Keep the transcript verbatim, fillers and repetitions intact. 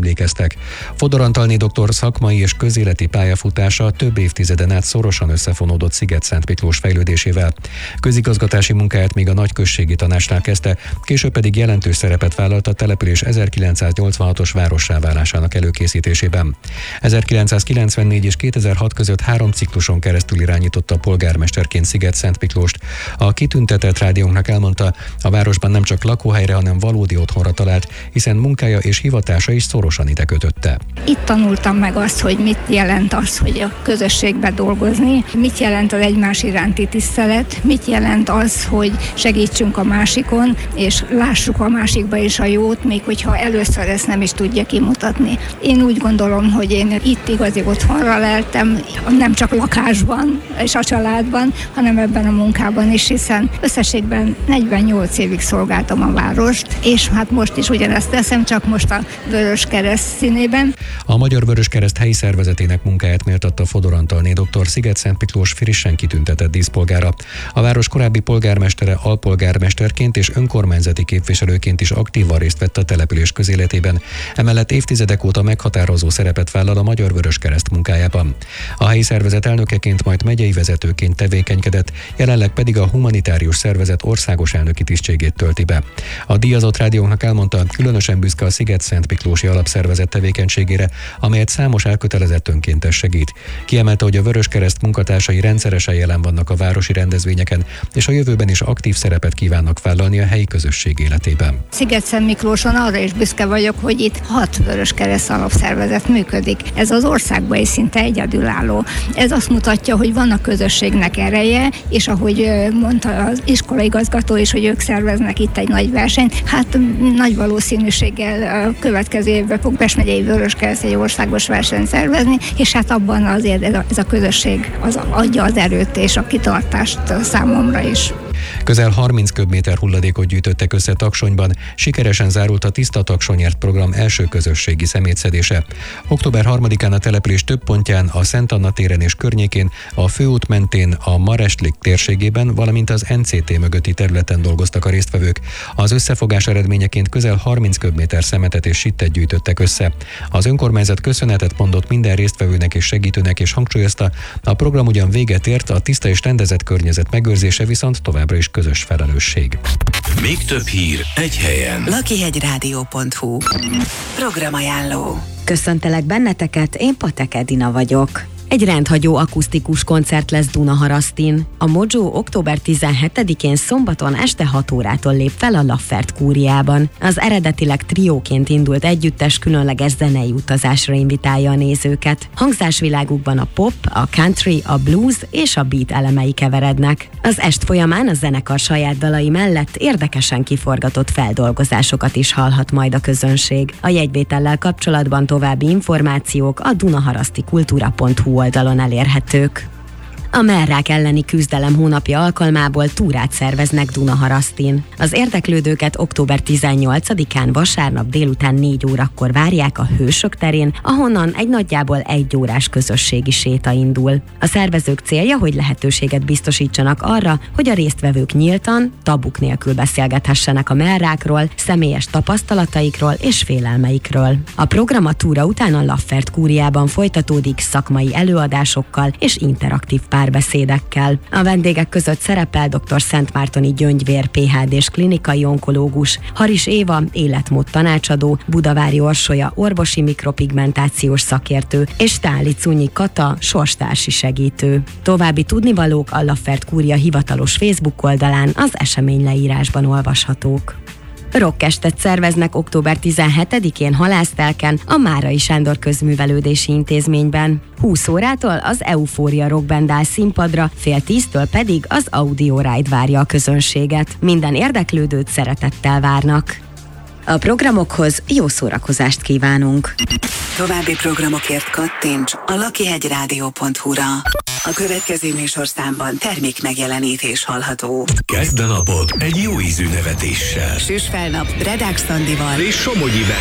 emlékeztek. Fodor Antalné doktor szakmai és közéleti pályafutása több évtizeden át szorosan összefonódott Szigetszentmiklós fejlődésével. Közigazgatási munkáját még a nagyközségi tanácsnál kezdte, később pedig jelentős szerepet vállalt a település ezerkilencszáznyolcvanhatos várossá válásának előkészítésében. ezerkilencszázkilencvennégy és kétezer-hat között három cikluson keresztül irányította polgármesterként Szigetszentmiklóst. A kitüntetett rádiónknak elmondta, a városban nem csak lakóhelyre, hanem valódi otthonra talált, hiszen munkája és hivatása is szorosan ide kötötte. Itt tanultam meg azt, hogy mit jelent az, hogy a közösségbe dolgozni, mit jelent az egymás iránti tisztelet, mit jelent az, hogy segítsünk a másikon, és lássuk a másikba is a jót, még hogyha először ezt nem is tudja kimutatni. Én úgy gondolom, hogy én itt igazi otthonra leltem, nem csak lakásban és a családban, hanem ebben a munkában is, hiszen összességben negyvennyolc évig szolgáltam a várost, és hát most is ugyanezt teszem, csak most a Vöröskereszt színében. A Magyar Vöröskereszt helyi szervezetének munkáját méltatta Fodor Antalné doktor Szigetszentmiklós frissen kitüntetett díszpolgára. A város korábbi polgármestere alpolgármesterként és önkormányzati képviselőként is aktívan részt vett a település közéletében. Emellett évtizedek óta meghatározó szerepet vállal a Magyar Vöröskereszt munkájában. A helyi szervezet elnökeként, majd megyei vezetőként tevékenykedett, jelenleg pedig a humanitárius szervezet országos elnöki tisztségét tölti be. A díjazott rádiónknak elmondta, különösen büszke a Szigetszentmiklósi Alapszervezet tevékenységére, amelyet számos elkötelezett önkéntes segít. Kiemelte, hogy a Vöröskereszt munkatársai rendszeresen jelen vannak a városi rendezvényeken, és a jövőben is aktív szerepet kívánnak vállalni a helyi közösség életében. Szigetszentmiklóson arra is büszke vagyok, hogy itt hat Vöröskereszt alapszervezet működik. Ez az országban is szinte egyedülálló. Ez azt mutatja, hogy van a közösségnek ereje, és ahogy mondta az iskolaigazgató is, hogy ők szerveznek itt egy nagy versenyt, hát nagy valószínűséggel a következő évben fog Pest megyei Vöröskereszt egy országos versenyt szervezni, és hát abban azért ez a, ez a közösség az adja az erőt és a kitartást számomra is. Közel harminc köbméter hulladékot gyűjtöttek össze Taksonyban, sikeresen zárult a Tiszta Taksonyért program első közösségi szemétszedése. október harmadikán a település több pontján, a Szent Anna téren és környékén, a főút mentén, a Marestlik térségében, valamint az en cé té mögötti területen dolgoztak a résztvevők. Az összefogás eredményeként közel harminc köbméter szemetet és sittet gyűjtöttek össze. Az önkormányzat köszönetet mondott minden résztvevőnek és segítőnek, és hangsúlyozta, a program ugyan véget ért, a tiszta és rendezett környezet megőrzése viszont továbbra is közös felelősség. Még több hír egy helyen. lakihegyrádió pont hu Programajánló. Köszöntelek benneteket, én Patek Edina vagyok. Egy rendhagyó akusztikus koncert lesz Dunaharasztin. A Mojo október tizenhetedikén szombaton este hat órától lép fel a Laffert kúriában. Az eredetileg trióként indult együttes különleges zenei utazásra invitálja a nézőket. Hangzásvilágukban a pop, a country, a blues és a beat elemei keverednek. Az est folyamán a zenekar saját dalai mellett érdekesen kiforgatott feldolgozásokat is hallhat majd a közönség. A jegyvétellel kapcsolatban további információk a dunaharasztikultúra pont hu oldalon elérhetők. A mellrák elleni küzdelem hónapja alkalmából túrát szerveznek Dunaharasztin. Az érdeklődőket október tizennyolcadikán vasárnap délután négy órakor várják a Hősök terén, ahonnan egy nagyjából egy órás közösségi séta indul. A szervezők célja, hogy lehetőséget biztosítsanak arra, hogy a résztvevők nyíltan, tabuk nélkül beszélgethessenek a mellrákról, személyes tapasztalataikról és félelmeikről. A program a túra után a Laffert kúriában folytatódik szakmai előadásokkal és interaktív párbeszédekkel. A vendégek között szerepel dr. Szentmártoni Gyöngyvér pé há dés klinikai onkológus, Haris Éva életmód tanácsadó, Budavári Orsolya orvosi mikropigmentációs szakértő és Táli Cunyi Kata sorstársi segítő. További tudnivalók a Laffert kúria hivatalos Facebook oldalán az esemény leírásban olvashatók. Rockestet szerveznek október tizenhetedikén Halásztelken a Márai Sándor Közművelődési Intézményben. húsz órától az Eufória rockband áll színpadra, fél tíztől pedig az Audio Ride várja a közönséget. Minden érdeklődőt szeretettel várnak. A programokhoz jó szórakozást kívánunk! További programokért kattints a lakihegyrádió pont hu-ra. A következő műsorszámban termék megjelenítés hallható. Kezd a napod egy jó ízű nevetéssel. Süss fel nap Redák Szandival és Somogyi